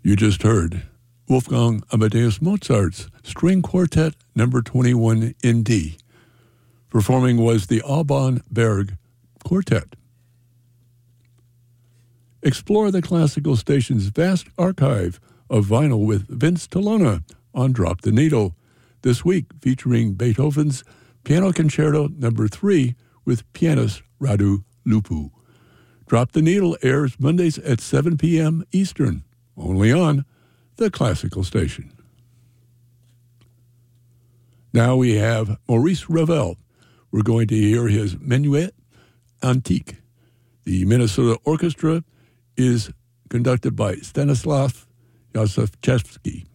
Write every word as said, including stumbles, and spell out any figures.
You just heard Wolfgang Amadeus Mozart's String Quartet number twenty-one in D. Performing was the Alban Berg Quartet. Explore the Classical Station's vast archive of vinyl with Vince Tolona on Drop the Needle, this week featuring Beethoven's Piano Concerto number three with pianist Radu Lupu. Drop the Needle airs Mondays at seven p.m. Eastern, only on the Classical Station. Now we have Maurice Ravel. We're going to hear his Minuet Antique. The Minnesota Orchestra is conducted by Stanislav Yosefchevsky.